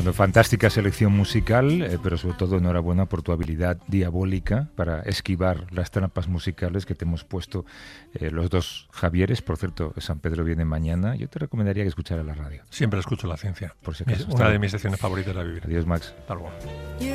Bueno, fantástica selección musical, pero sobre todo enhorabuena por tu habilidad diabólica para esquivar las trampas musicales que te hemos puesto los dos Javieres. Por cierto, San Pedro viene mañana. Yo te recomendaría que escucharas la radio. Siempre escucho La Ciencia. Por si acaso. Una de mis secciones favoritas de la Biblia. Adiós, Max. Hasta luego.